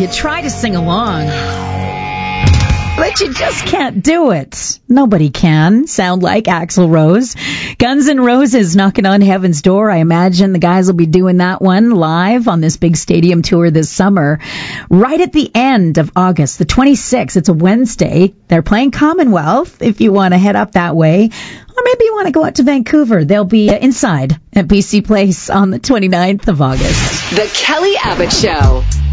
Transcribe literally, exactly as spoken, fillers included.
You try to sing along, but you just can't do it. Nobody can sound like Axl Rose. Guns N' Roses knocking on heaven's door. I imagine the guys will be doing that one live on this big stadium tour this summer. Right at the end of August, the twenty-sixth, it's a Wednesday. They're playing Commonwealth if you want to head up that way. Or maybe you want to go out to Vancouver. They'll be uh, inside at B C Place on the twenty-ninth of August. The Kelly Abbott Show.